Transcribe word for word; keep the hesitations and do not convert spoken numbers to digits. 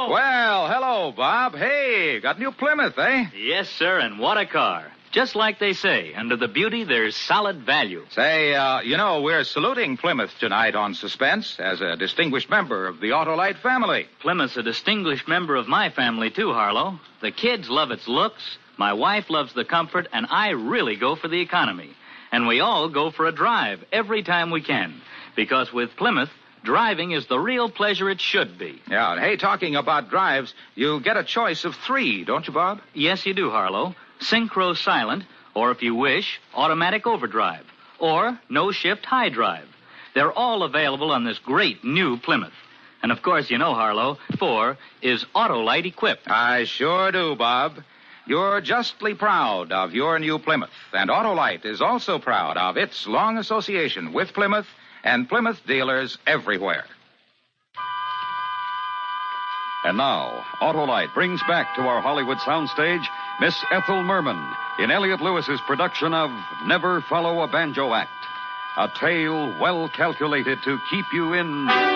Harlow. Well, hello, Bob. Hey, got a new Plymouth, eh? Yes, sir, and what a car. Just like they say, under the beauty, there's solid value. Say, uh, you know, we're saluting Plymouth tonight on Suspense as a distinguished member of the Autolite family. Plymouth's a distinguished member of my family, too, Harlow. The kids love its looks, my wife loves the comfort, and I really go for the economy. And we all go for a drive every time we can. Because with Plymouth, driving is the real pleasure it should be. Yeah, and hey, talking about drives, you get a choice of three, don't you, Bob? Yes, you do, Harlow. Synchro silent, or if you wish, automatic overdrive, or no shift high drive. They're all available on this great new Plymouth. And of course, you know, Harlow, four is Autolite equipped. I sure do, Bob. You're justly proud of your new Plymouth, and Autolite is also proud of its long association with Plymouth and Plymouth dealers everywhere. And now, Autolite brings back to our Hollywood soundstage Miss Ethel Merman in Elliot Lewis's production of Never Follow a Banjo Act, a tale well calculated to keep you in